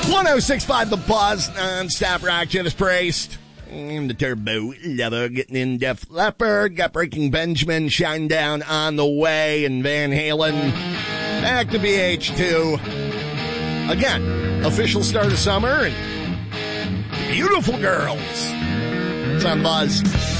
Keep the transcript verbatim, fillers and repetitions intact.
one oh six point five The Buzz, non-stop rock, Judas Priest. And the Turbo Lover getting in Def Leppard. Got Breaking Benjamin, Shinedown on the way, and Van Halen. Back to B H two. Again, official start of summer, and beautiful girls. It's on The Buzz.